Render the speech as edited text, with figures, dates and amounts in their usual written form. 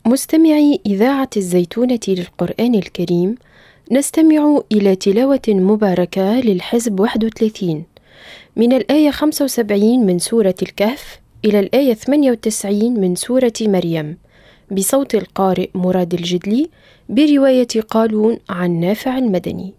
مستمعي إذاعة الزيتونة للقرآن الكريم، نستمع إلى تلاوة مباركة للحزب 31 من الآية 75 من سورة الكهف إلى الآية 98 من سورة مريم، بصوت القارئ مراد الجدلي، برواية قالون عن نافع المدني.